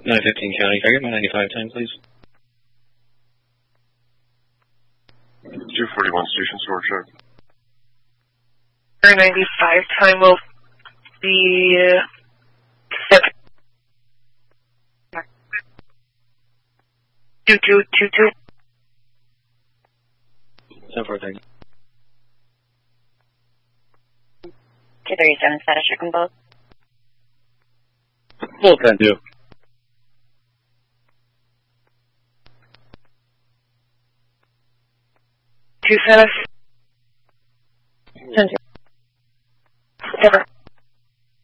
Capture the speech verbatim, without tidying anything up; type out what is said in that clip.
nine fifteen County, can I get my ninety-five time, please? two forty-one Station Store check. ninety-five time will be seven. Two two two two. Ten four thirty. two thirty-seven status check on both. Full ten two. Two seven